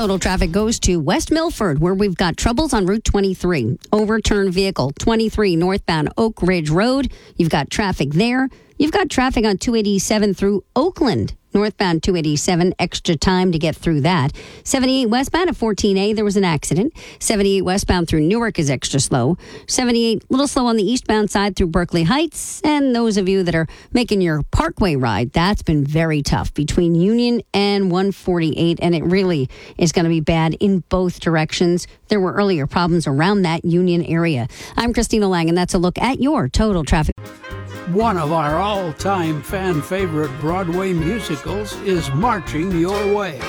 Total traffic goes to West Milford, where we've got troubles on Route 23. Overturned vehicle, 23 northbound Oak Ridge Road. You've got traffic there. You've got traffic on 287 through Oakland. Northbound 287, extra time to get through that. 78 westbound at 14A, there was an accident. 78 westbound through Newark is extra slow. 78, little slow on the eastbound side through Berkeley Heights. And those of you that are making your Parkway ride, that's been very tough between Union and 148. And it really is going to be bad in both directions. There were earlier problems around that Union area. I'm Christina Lang, and that's a look at your total traffic. One of our all-time fan favorite Broadway musicals is marching your way.